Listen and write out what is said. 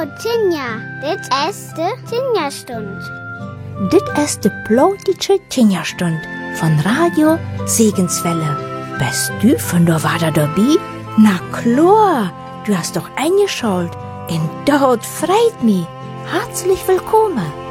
Tinja, dit ist de Tinja-Stund. Dit ist de plotische Tinja-Stund von Radio Segenswelle. Bist du von der Wader dabei? Na klar, du hast doch eingeschaltet. Und dort freut mich. Herzlich willkommen.